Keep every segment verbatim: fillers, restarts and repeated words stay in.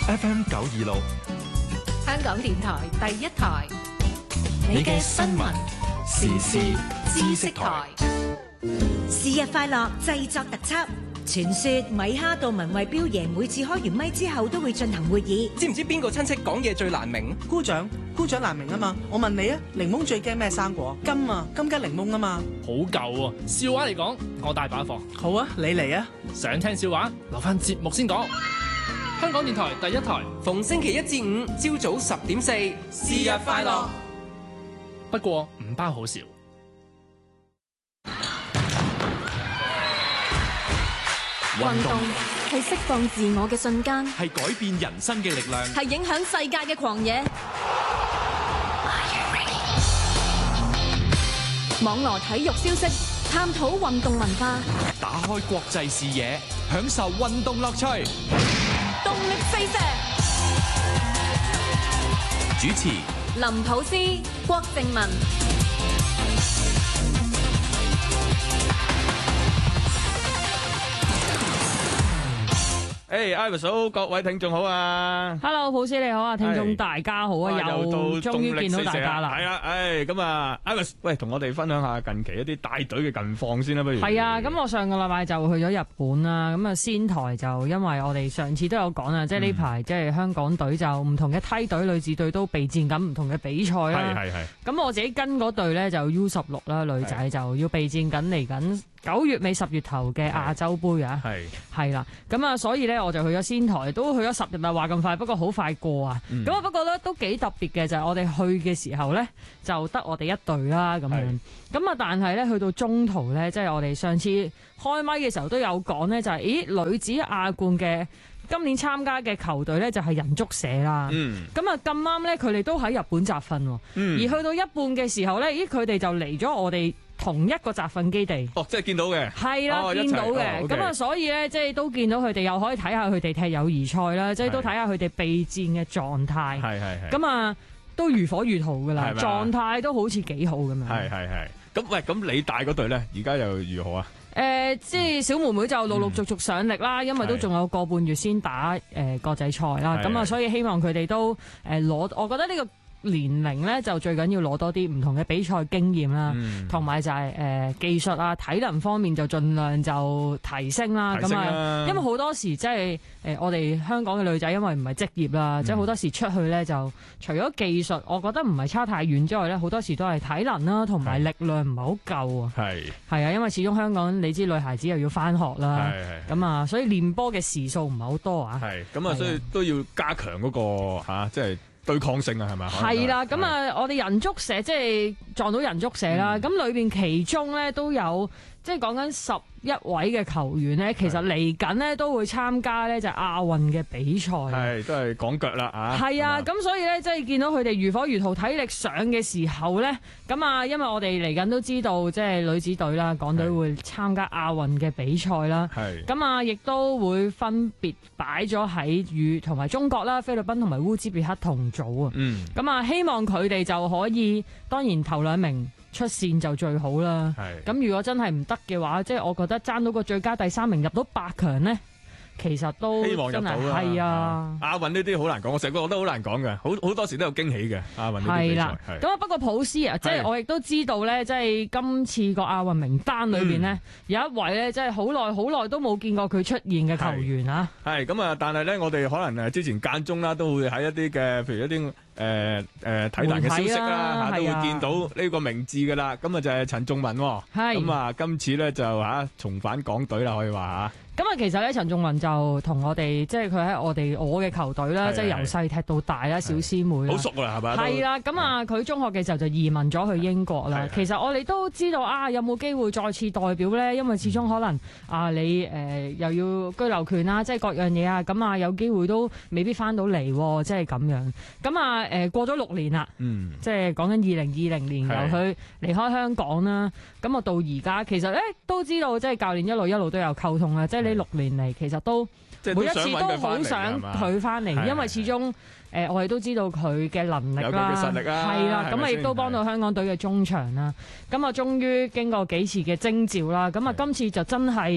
F M 九二六， 香港電台第一台， 你嘅新聞時事知識台。 是日快樂製作特輯。傳說米哈杜文慧標爺每次開完咪之後都會進行會議。 知唔知邊個親戚講嘢最難明？ 姑丈，姑丈難明啊嘛。我問你啊，檸檬最驚咩生果？金啊，金桔檸檬啊嘛。 好舊啊！笑話嚟講，我大把貨。 好啊，你嚟啊。 想聽笑話，留翻節目先講。香港電台第一台， 逢星期一至五朝早十點四，是日快樂。 不過唔包好笑。 運動係釋放自我嘅瞬間， 係改變人生嘅力量， 係影響世界嘅狂野。網羅體育消息，探討運動文化， 打開國際視野，享受運動樂趣。 動力四射。 主持林普斯、郭靜文。 誒、hey，Iris 好，各位聽眾好啊 ！Hello，普斯你好啊，聽眾大家好啊，又到終於見到大家啦。 係啊，誒，咁啊 ，Iris，喂，同我哋分享下近期一啲帶隊嘅近況先啦，不如？ 係啊，咁我上個禮拜就去咗日本啦，咁啊仙台就因為我哋上次都有講啊，即係呢排即係香港隊就唔同嘅梯隊、女子隊都備戰緊唔同嘅比賽啦。 係係係。 咁我自己跟嗰隊咧就 U 十六啦，女仔就要備戰緊嚟緊九月尾十月頭嘅亞洲杯啊。係係啦，咁啊，所以咧我就去咗仙台，都去咗十日啦，話咁快，不過好快過啊。咁啊、嗯，不過咧都幾特別嘅就係、是、我哋去嘅時候咧，就得我哋一隊啦咁樣。咁啊，但係咧去到中途咧，即係我哋上次開咪嘅時候都有講咧，就係、是、咦女子亞冠嘅今年參加嘅球隊咧就係人足社啦。咁啊咁啱咧，佢哋都喺日本集訓，嗯、而去到一半嘅時候咧，咦佢哋就嚟咗我哋同一個集訓基地。 哦，即係見到嘅。係啦， 哦、 見到嘅。咁啊、哦 okay，所以咧，即係都見到佢哋，又可以睇下佢哋踢友誼賽啦，即係都睇下佢哋備戰嘅狀態。係係係。咁啊，都如火如荼噶啦，狀態都好似幾好咁樣。係係係。咁喂，咁你帶嗰隊咧，而家又如何啊？誒、呃，即係小妹妹就陸陸續續上力啦，嗯、因為都仲有個半月先打誒、呃、國際賽啦，咁啊，所以希望佢哋都誒攞、呃，我覺得呢、這個。年齡咧就最緊要攞多啲唔同嘅比賽經驗啦，同、嗯、埋就係、是、誒、呃、技術啊、體能方面就盡量就提升啦。咁啊，因為好多時即係誒我哋香港嘅女仔，因為唔係職業啦，即係好多時出去咧就除咗技術，我覺得唔係差太遠之外咧，好多時都係體能啦，同埋力量唔係好夠啊。係係啊，因為始終香港你知女孩子又要返學啦，咁啊，所以練波嘅時數唔係好多啊。係咁啊，所以都要加強嗰、那個吓，即係。對抗性啊，係咪？係啦，咁啊，我哋人足社即係撞到人足社啦，咁、嗯、裏邊其中咧都有，即係講緊十一位嘅球員咧，其實嚟緊咧都會參加咧就亞運嘅比賽，係都係講腳啦啊！係啊，咁所以咧即係見到佢哋如火如荼，體力上嘅時候咧，咁啊，因為我哋嚟緊都知道，即係女子隊啦，港隊會參加亞運嘅比賽啦，係咁啊，亦都會分別擺咗喺與同埋中國啦、菲律賓同埋烏茲別克同組啊，嗯，咁啊，希望佢哋就可以，當然頭兩名出線就最好啦。咁如果真係唔得嘅話，即係我覺得爭到個最佳第三名入到八強呢，其實都希望入到啦。係啊，亞運呢啲好難講，我成日覺得好難講嘅，好好多時都有驚喜嘅亞運呢啲比賽。係啦，咁啊不過普斯啊，即係我亦都知道咧，即係今次個亞運名單裏邊呢，嗯、有一位咧，即係好耐好耐都冇見過佢出現嘅球員啊。係咁啊，但係咧，我哋可能誒之前間中啦，都會喺一啲嘅，譬如一啲。誒、呃、誒、呃、體壇嘅消息啦，嚇都會見到呢個名字㗎啦。咁啊就係陳仲文喎。係咁啊，今次咧就嚇重返港隊啦，可以話嚇。咁啊，其實咧陳仲文就同我哋，即係佢喺我哋我嘅球隊啦，即係由細踢到大啦，小師妹。好熟啦，係咪？係啦，咁啊，佢中學嘅時候就移民咗去英國啦。其實我哋都知道啊，有冇機會再次代表咧？因為始終可能啊，你誒、呃、又要居留權啊，即係各樣嘢啊，咁啊有機會都未必翻到嚟，即係咁樣。咁啊誒過咗六年啦，嗯，即係講緊二零二零年由佢離開香港啦。咁啊到而家，其實咧都知道，即係教練一路一路都有溝通啦，即係。呢六年嚟，其實都每一次都好想佢翻嚟，因為始終誒、呃，我哋都知道佢嘅能力啦，有實力啦，係啦，咁啊亦都幫到香港隊嘅中場啦。咁啊，終於經過幾次嘅徵召啦，咁啊，今次就真係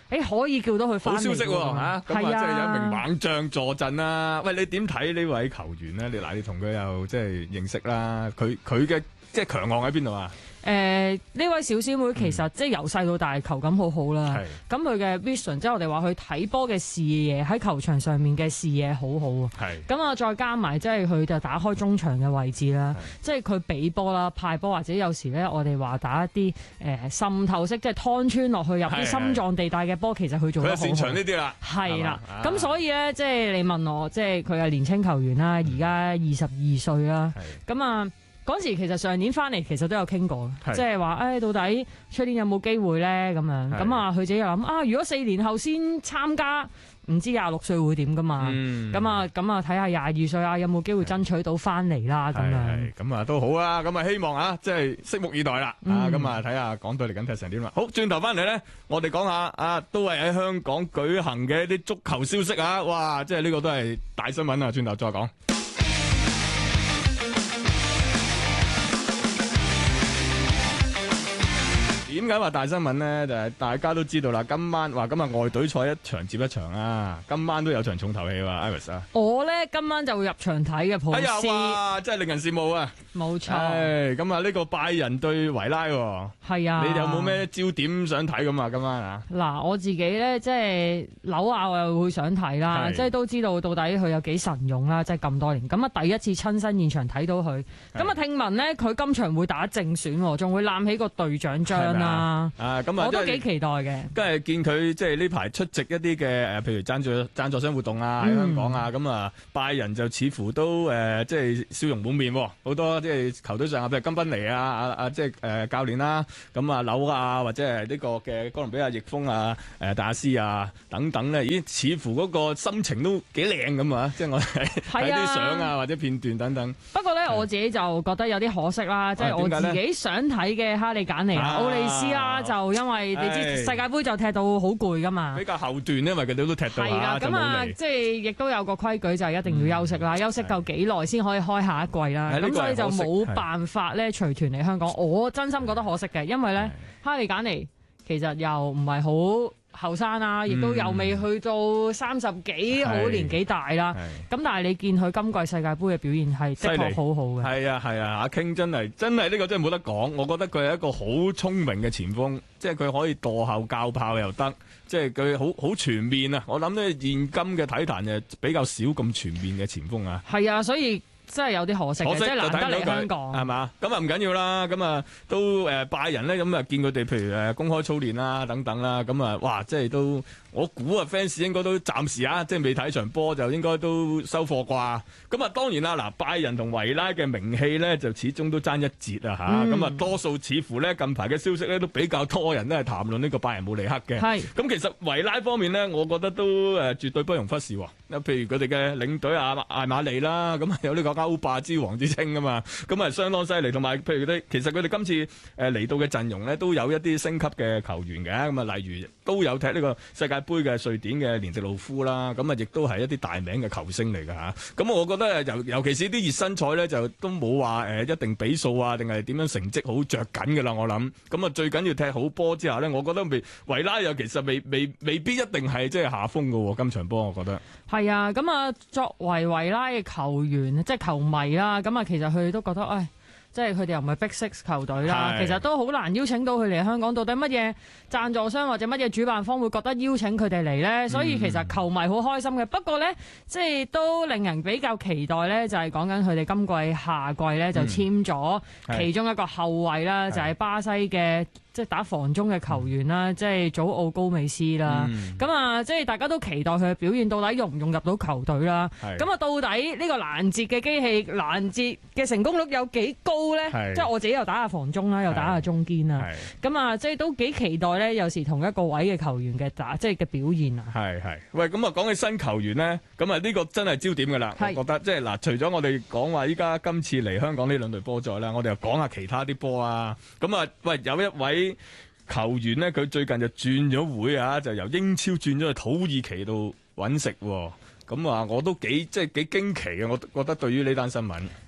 誒可以叫到佢翻嚟。 好消息喎嚇，咁啊即係有一名猛將助陣啦。喂，你點睇呢位球員咧？你嗱，你同佢又即係認識啦，佢佢嘅即係強項喺邊度啊？ 誒呢、呃、位小師妹其實、嗯、即係由細到大球感好好啦，咁佢嘅 vision 即係我哋話佢睇波嘅視野喺球場上面嘅視野好好啊，咁啊再加埋即係佢就打開中場嘅位置啦，即係佢俾波啦、派波或者有時咧我哋話打一啲誒、呃、滲透式，即係劏穿落去入啲心臟地帶嘅波，其實佢做得好好。佢擅長呢啲啦，係啦，咁所以咧即係你問我，即係佢係年青球員啦，而家二十二歲啦，咁啊。嗰時其實上年翻嚟，其實都有傾過，即係話誒，到底出年有冇機會咧？咁樣咁啊，佢自己又諗啊，如果四年後先參加，唔知廿六歲會點噶嘛？咁啊，咁啊，睇下廿二歲啊，有冇機會爭取到翻嚟啦？咁樣咁啊，都好啦。咁啊，希望啊，即係拭目以待啦。啊，咁啊，睇下港隊嚟緊踢成點啦。好，轉頭翻嚟咧，我哋講下啊，都係喺香港舉行嘅一啲足球消息啊！哇，即係呢個都係大新聞啊！轉頭再講。點解話大新聞呢？就係、是、大家都知道啦，今晚話今日外隊賽一場接一場啊，今晚都有場重頭戲喎 ，Iris 啊。我咧今晚就會入場睇嘅，普斯。哎呀， 哇，真係令人羨慕啊！ 冇錯。 咁啊，呢個拜仁對維拉喎。係啊。你哋有冇咩焦點想睇咁啊？今晚啊？嗱，我自己咧即係紐亞我又會想睇啦，即係都知道到底佢有幾神勇啦，即係咁多年。咁啊，第一次親身現場睇到佢。咁啊，聽聞咧佢今場會打正選，仲會攬起個隊長章啦。啊，啊咁啊，我都幾期待嘅。跟住見佢即係呢排出席一啲嘅誒，譬如贊助贊助商活動啊，喺香港啊，咁啊拜仁就似乎都誒，即係笑容滿面，好多即係球隊上下，譬如金賓尼啊，啊啊即係誒教練啦，咁啊紐啊，或者係呢個嘅哥倫比亞翼鋒啊，誒達斯啊等等咧，咦，似乎嗰個心情都幾靚咁啊！即係我睇睇啲相啊，或者片段等等。不過咧，我自己就覺得有啲可惜啦，即係我自己想睇嘅哈利簡尼奧利斯啦，就因為你知世界盃就踢到好攰噶嘛，比較後段，因為佢哋都踢到啊，就冇嚟。咁啊，即係亦都有個規矩，就係一定要休息啦，休息夠幾耐先可以開下一季啦。咁所以就冇辦法咧隨團嚟香港。我真心覺得可惜嘅，因為咧哈利簡尼其實又唔係好後生啊，亦都又未去到三十幾，好年紀大啦。咁但係你見佢今季世界盃嘅表現係的確好好嘅。係啊係啊，阿 King 真係真係呢個真係冇得講。我覺得佢係一個好聰明嘅前鋒，即係佢可以墮後教炮又得，即係佢好好全面啊！我諗咧現今嘅體壇就比較少咁全面嘅前鋒啊。係啊，所以。真係有啲可惜嘅，即係難得嚟香港，係嘛？咁啊唔緊要啦，咁啊都誒拜仁咧，咁啊見佢哋譬如誒公開操練啦等等啦，咁啊哇，即係都我估啊 fans 應該都暫時啊，即係未睇場波就應該都收貨啩。咁啊當然啦，嗱拜仁同維拉嘅名氣咧就始終都爭一截啊嚇，咁啊、嗯、多數似乎咧近排嘅消息咧都比較多人都係談論呢個拜仁慕尼黑嘅。係咁其實維拉方面咧，我覺得都誒絕對不容忽視喎。譬如佢哋嘅領隊啊艾馬利啦，咁啊有呢個歐霸之王之稱啊嘛，咁啊相當犀利。同埋譬如佢哋，其實佢哋今次誒嚟到嘅陣容咧，都有一啲升級嘅球員嘅。咁啊，例如都有踢呢個世界盃嘅瑞典嘅連迪路夫啦，咁啊亦都係一啲大名嘅球星嚟㗎嚇。咁我覺得尤尤其是啲熱身賽咧，就都冇話誒一定比數啊，定係點樣成績好着緊㗎啦。我諗咁啊，最緊要踢好波之下咧，我覺得未維拉又其實未未未必一定係即係下風㗎喎。今場波我覺得係啊。咁啊，作為維拉嘅球員，即係球迷啦，咁啊，其實佢哋都覺得，唉，即係佢哋又唔係 Big Six 球隊啦，其實都好難邀請到佢嚟香港。到底乜嘢贊助商或者乜嘢主辦方會覺得邀請佢哋嚟呢？所以其實球迷好開心嘅。不過呢，即係都令人比較期待呢，就係講緊佢哋今季夏季呢，就簽咗其中一個後衛啦，就係巴西嘅。即係打防中嘅球員啦，即係祖奧高美斯啦。咁啊、嗯，即係大家都期待佢嘅表現，到底融唔融入到球隊啦？咁啊，到底呢個攔截嘅機器攔截嘅成功率有幾高咧？即係我自己又打下防中啦，又打下中堅啦。咁啊，即係都幾期待咧。有時同一個位嘅球員嘅打，即係嘅表現啊。係係。喂，咁啊，講起新球員咧，咁啊呢個真係焦點㗎啦。我覺得即係嗱，除咗我哋講話依家今次嚟香港呢兩隊波賽啦，我哋又講下其他啲波啊。咁啊，喂，有一位球員呢，佢最近就轉咗會啊，就由英超轉咗去土耳其度揾食喎。咁啊，我都幾即係幾驚奇嘅，我覺得對於呢單新聞。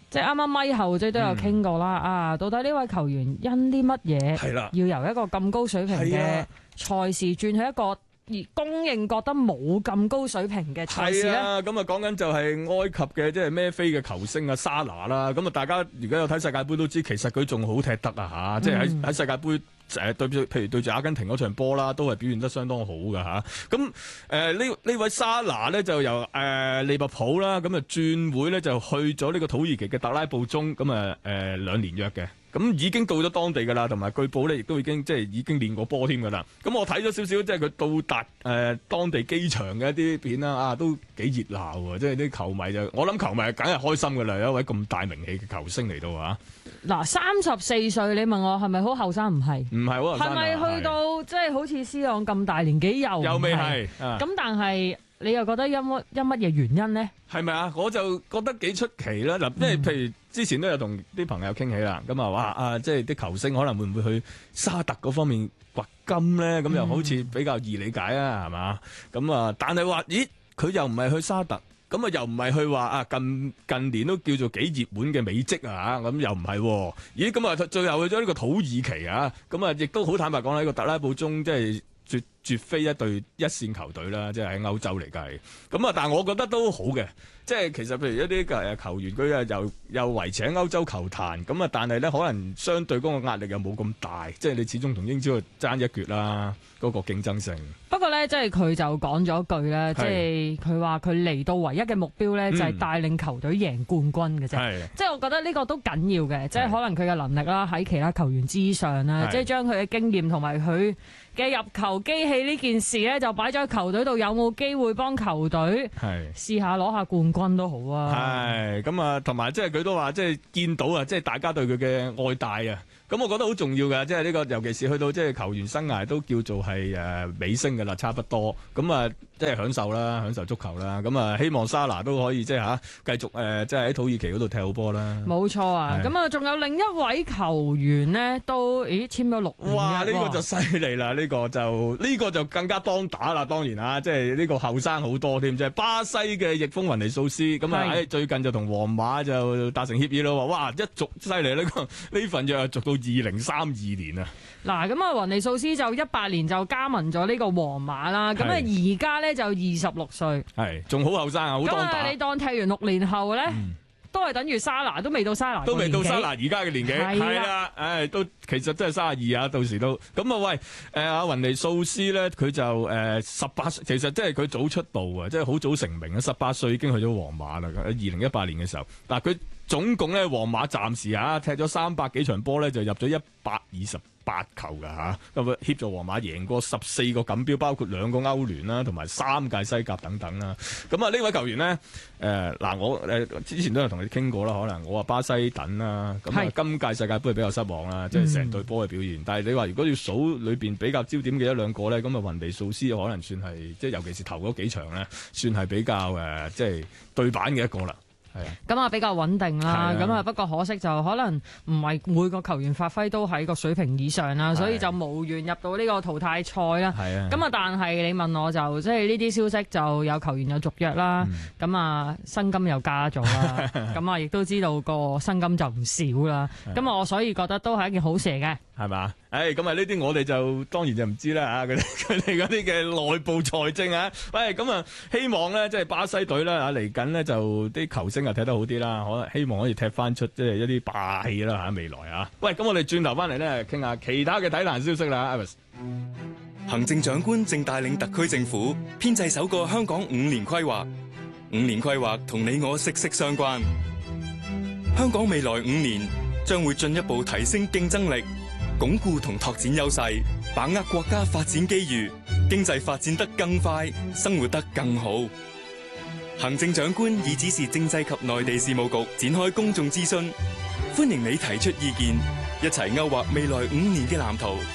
即係啱啱咪後即係都有傾過啦。嗯、啊，到底呢位球員因啲乜嘢係啦，要由一個咁高水平嘅賽事轉去一個而公認覺得冇咁高水平嘅賽事咧？ 咁啊講緊就係埃及嘅即係孭飛嘅球星啊沙拿啦。咁啊大家如果有睇世界盃都知，其實佢仲好踢得啊嚇！即係喺喺世界盃。誒對住，譬如對住阿根廷嗰場波啦，都係表現得相當好㗎吓。咁誒呢呢位沙拿咧就由誒、呃、利物浦啦，咁啊轉會咧就去咗呢個土耳其嘅特拉布宗，咁啊誒兩年約嘅。咁已經到咗當地㗎啦，同埋據報咧亦都已經即係已經練過波添㗎啦。咁我睇咗少少，即係佢到達誒、呃、當地機場嘅一啲片啦，啊都幾熱鬧喎！即係啲球迷就，我諗球迷梗係開心㗎啦，有一位咁大名氣嘅球星嚟到啊！ 嗱，三十四歲，你問我係咪好後生？唔係， 唔係好後生， 係咪去到即係好似斯朗咁大年紀又又未係？咁、 啊、但係你又覺得因乜因乜嘢原因呢？ 係咪啊？我就覺得幾出奇啦！嗱，因為譬如之前都有同啲朋友傾起啦，咁啊話啊，即係啲球星可能會唔會去沙特嗰方面掘金咧？咁又好似比較易理解啊，係嘛？咁啊，但係話咦，佢又唔係去沙特。咁啊，又唔係去話啊，近近年都叫做幾熱門嘅美職啊，咁又唔係，咦？咁啊，最後去咗呢個土耳其啊，咁啊，亦都好坦白講，呢個特拉布宗即係絕絕非一隊一線球隊啦，即係喺歐洲嚟計。咁啊，但係我覺得都好嘅，即係其實譬如一啲誒球員佢啊又又維持喺歐洲球壇，咁啊，但係咧可能相對嗰個壓力又冇咁大，即係你始終同英超爭一橛啦，嗰個競爭性。 不過咧，即係佢就講咗句咧，即係佢話佢嚟到唯一嘅目標咧，就係帶領球隊贏冠軍嘅啫。即係我覺得呢個都緊要嘅，即係可能佢嘅能力啦，喺其他球員之上啦，即係將佢嘅經驗同埋佢嘅入球機器呢件事咧，就擺咗喺球隊度，有冇機會幫球隊試下攞下冠軍都好啊。 係咁啊，同埋即係佢都話，即係見到啊，即係大家對佢嘅愛戴啊。咁我覺得好重要㗎，即係呢個，尤其是去到即係球員生涯都叫做係誒尾聲㗎啦，差不多。咁啊，即係享受啦，享受足球啦。咁啊，希望沙拿都可以即係嚇繼續誒，即係喺土耳其嗰度踢好波啦。 冇錯啊！咁啊，仲有另一位球員呢，都咦簽咗六年。 哇！呢個就犀利啦，呢個就呢個就更加當打啦。當然啊，即係呢個後生好多添，即係巴西嘅翼鋒雲尼素斯。咁啊，喺最近就同皇馬就達成協議咯。哇！一續犀利呢個呢份約續到二零三二年啊！ 嗱，咁啊，雲尼素斯就一八年就加盟咗呢個皇馬啦。咁啊，而家咧就二十六歲，係仲好後生啊，好當打。 咁啊，你當踢完六年後咧，嗯、都係等於沙拿，都未到沙拿， 都未到沙拿而家嘅年紀，係啦，誒，都其實真係三十二啊，到時都咁啊，喂，誒，阿雲尼素斯咧，佢就誒十八歲，其實即係佢早出道啊，即係好早成名啊，十八歲已經去咗皇馬啦，喺二零一八年嘅時候，嗱佢。總共咧，皇馬暫時啊踢咗三百幾場波咧，就入咗一百二十八球㗎嚇，咁啊協助皇馬贏過十四個錦標，包括兩個歐聯啦，同埋三屆西甲等等啦。咁啊呢位球員呢，誒、呃、嗱我誒、呃、之前都有同你傾過啦，可能我話巴西等啦，咁啊今屆世界盃比較失望啦，即係成隊波嘅表現。嗯、但係你話如果要數裏邊比較焦點嘅一兩個咧，咁啊雲尼素斯可能算係即係尤其是頭嗰幾場咧，算係比較誒、呃、即係對版嘅一個啦。 咁啊比較穩定啦，咁啊不過可惜就可能唔係每個球員發揮都喺個水平以上啦，所以就無緣入到呢個淘汰賽啦。咁啊但係你問我就即係呢啲消息就有球員有續約啦，咁啊薪金又加咗啦，咁啊亦都知道個薪金就唔少啦，咁啊我所以覺得都係一件好事嚟嘅。 係嘛？誒咁啊呢啲我哋就當然就唔知啦嚇，佢哋佢哋嗰啲嘅內部財政啊，喂咁啊希望咧即係巴西隊啦嚇嚟緊呢就啲球星啊踢得好啲啦，可能希望可以踢翻出即係一啲霸氣啦嚇未來啊！喂，咁我哋轉頭翻嚟咧傾下其他嘅體壇消息啦 Iris。 行政長官正帶領特區政府編製首個香港五年規劃，五年規劃同你我息息相關。香港未來五年將會進一步提升競爭力，鞏固同拓展優勢，把握國家發展機遇，經濟發展得更快，生活得更好。行政長官已指示政制及內地事務局展開公眾諮詢，歡迎你提出意見，一齊勾畫未來五年嘅藍圖。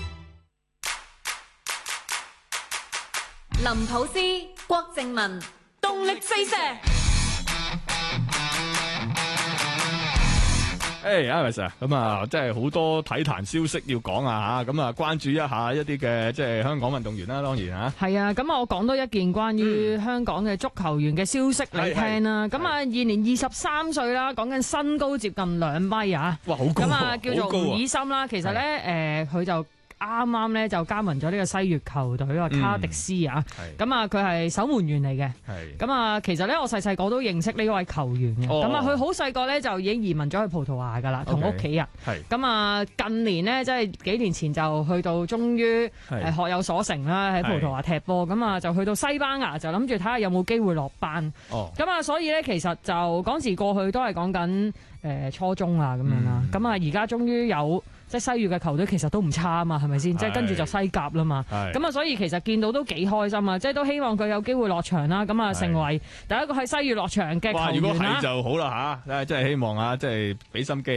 林普斯、郭靜文，動力四射。 誒，Iris 啊，咁啊，即係好多體壇消息要講啊吓，咁啊，關注一下一啲嘅即係香港運動員啦，當然吓。係啊， 咁我講多一件關於香港嘅足球員嘅消息嚟聽啦。咁啊，現年二十三歲啦，講緊身高接近兩米啊。 哇，好高啊！ 咁啊，叫做吳以森啦。其實咧，誒，佢就啱啱咧就加盟咗呢個西乙球隊啊，卡迪斯啊。咁啊，佢係守門員嚟嘅。咁啊，其實咧我細細個都認識呢位球員嘅。咁啊，佢好細個咧就已經移民咗去葡萄牙噶啦，同屋企人。咁啊，近年呢，即係幾年前就去到終於誒學有所成啦，喺葡萄牙踢波。咁啊，就去到西班牙就諗住睇下有冇機會落班。咁啊，所以咧其實就嗰時過去都係講緊誒初中啊咁樣啦。咁啊，而家終於有。即係西乙嘅球隊其實都唔差啊嘛，係咪先？即係跟住就西甲啦嘛。咁啊，所以其實見到都幾開心啊！即係都希望佢有機會落場啦。咁啊，成為第一個喺西乙落場嘅球員啦。哇！如果係就好啦嚇，真係希望啊，即係俾心機。